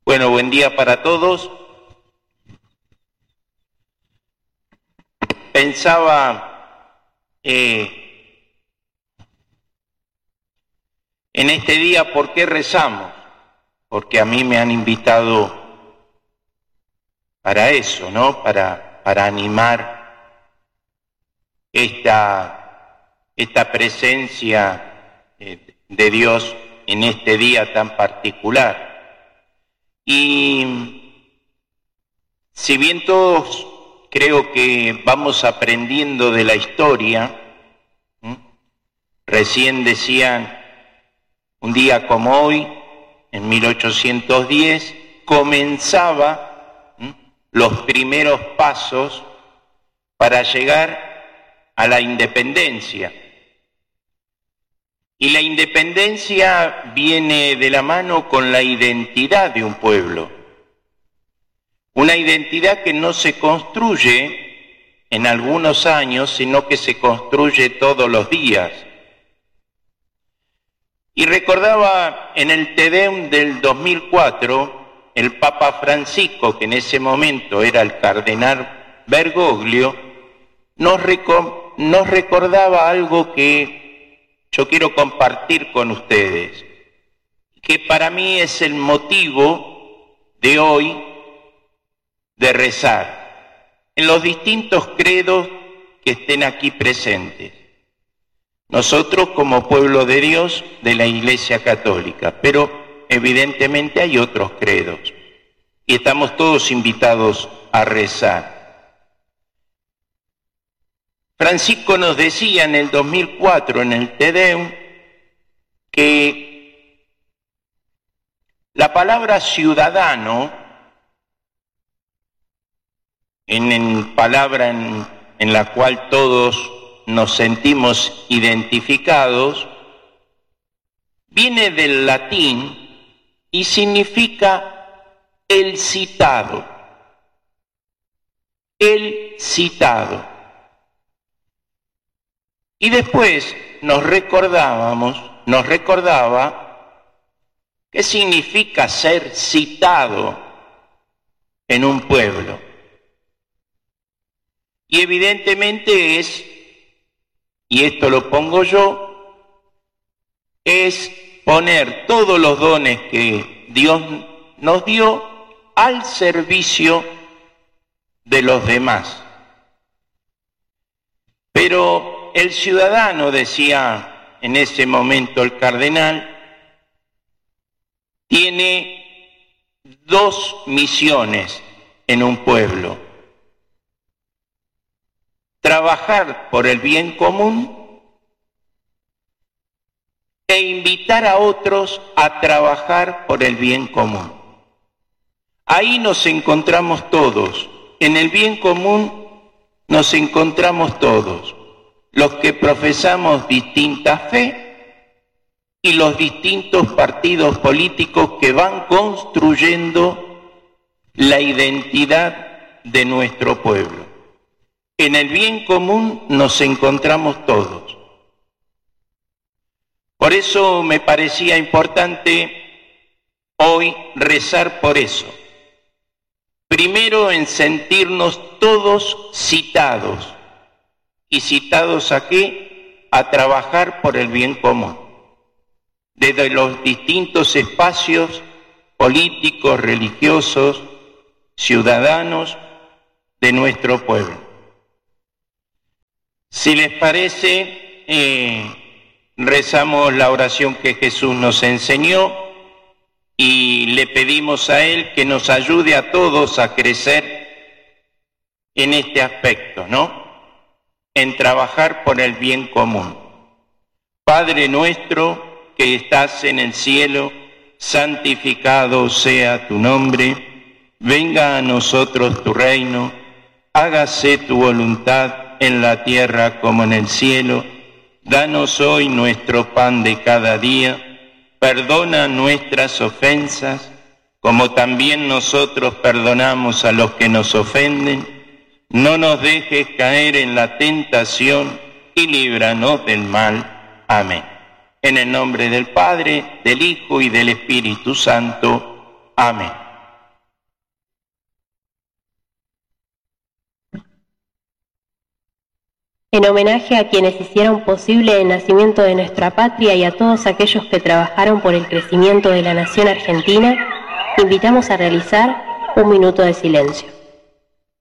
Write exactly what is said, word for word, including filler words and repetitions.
Bueno, buen día para todos. Pensaba eh, en este día por qué rezamos, porque a mí me han invitado para eso, ¿no? Para, para animar esta, esta presencia eh, de Dios en este día tan particular. Y si bien todos creo que vamos aprendiendo de la historia, ¿m? Recién decían, un día como hoy, en mil ochocientos diez, comenzaba ¿m? los primeros pasos para llegar a la independencia. Y la independencia viene de la mano con la identidad de un pueblo. Una identidad que no se construye en algunos años, sino que se construye todos los días. Y recordaba en el Te Deum del dos mil cuatro, el Papa Francisco, que en ese momento era el cardenal Bergoglio, nos, reco- nos recordaba algo que yo quiero compartir con ustedes, que para mí es el motivo de hoy de rezar, en los distintos credos que estén aquí presentes. Nosotros como pueblo de Dios, de la Iglesia Católica, pero evidentemente hay otros credos, y estamos todos invitados a rezar. Francisco nos decía en el dos mil cuatro, en el Te Deum, que la palabra ciudadano, en, en palabra en, en la cual todos nos sentimos identificados, viene del latín y significa el citado, el citado. Y después nos recordábamos, nos recordaba qué significa ser citado en un pueblo. Y evidentemente es, y esto lo pongo yo, es poner todos los dones que Dios nos dio al servicio de los demás. Pero el ciudadano, decía en ese momento el cardenal, tiene dos misiones en un pueblo: trabajar por el bien común e invitar a otros a trabajar por el bien común. Ahí nos encontramos todos, en el bien común nos encontramos todos, los que profesamos distinta fe y los distintos partidos políticos que van construyendo la identidad de nuestro pueblo. En el bien común nos encontramos todos. Por eso me parecía importante hoy rezar por eso. Primero, en sentirnos todos citados. ¿Y citados a qué? A trabajar por el bien común, desde los distintos espacios políticos, religiosos, ciudadanos de nuestro pueblo. Si les parece, eh, rezamos la oración que Jesús nos enseñó y le pedimos a Él que nos ayude a todos a crecer en este aspecto, ¿no? En trabajar por el bien común. Padre nuestro que estás en el cielo, santificado sea tu nombre, venga a nosotros tu reino, hágase tu voluntad en la tierra como en el cielo. Danos hoy nuestro pan de cada día, perdona nuestras ofensas, como también nosotros perdonamos a los que nos ofenden. No nos dejes caer en la tentación y líbranos del mal. Amén. En el nombre del Padre, del Hijo y del Espíritu Santo. Amén. En homenaje a quienes hicieron posible el nacimiento de nuestra patria y a todos aquellos que trabajaron por el crecimiento de la nación argentina, invitamos a realizar un minuto de silencio.